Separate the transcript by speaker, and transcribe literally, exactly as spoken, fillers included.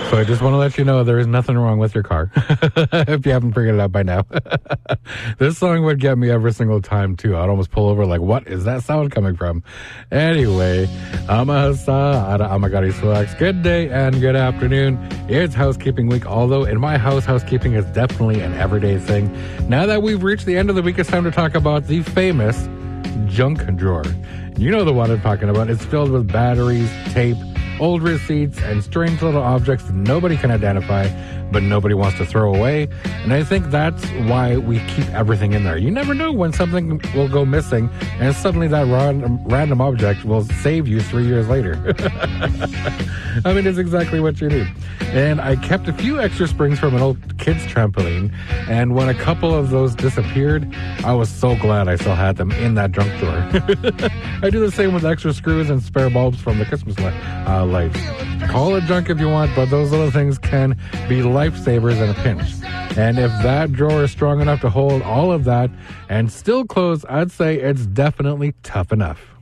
Speaker 1: So I just want to let you know there is nothing wrong with your car, if you haven't figured it out by now. This song would get me every single time, too. I'd almost pull over like, what is that sound coming from? Anyway, Amahasa, Ara Amagari Swax. Good day and good afternoon. It's housekeeping week, although in my house, housekeeping is definitely an everyday thing. Now that we've reached the end of the week, it's time to talk about the famous junk drawer. You know the one I'm talking about. It's filled with batteries, tape, old receipts, and strange little objects that nobody can identify, but nobody wants to throw away. And I think that's why we keep everything in there. You never know when something will go missing, and suddenly that random, random object will save you three years later. I mean, it's exactly what you need. And I kept a few extra springs from an old kid's trampoline, and when a couple of those disappeared, I was so glad I still had them in that junk drawer. I do the same with extra screws and spare bulbs from the Christmas light. Uh, lights. Call it junk if you want, but those little things can be lifesavers in a pinch. And if that drawer is strong enough to hold all of that and still close, I'd say it's definitely tough enough.